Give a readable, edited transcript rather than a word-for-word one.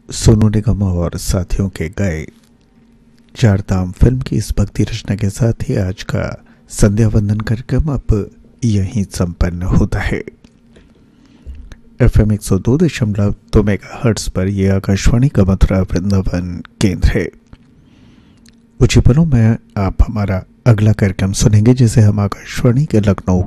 सोनू निगम और साथियों के गाए चार धाम फिल्म की इस भक्ति रचना के साथ ही आज का संध्या वंदन कार्यक्रम अब यहीं संपन्न होता है। FM 102.2 मेगाहर्ट्ज पर यह आकाशवाणी का मथुरा वृंदावन केंद्र है। कुछ ही पलों में आप हमारा अगला कार्यक्रम सुनेंगे जिसे हम आकाशवाणी के लखनऊ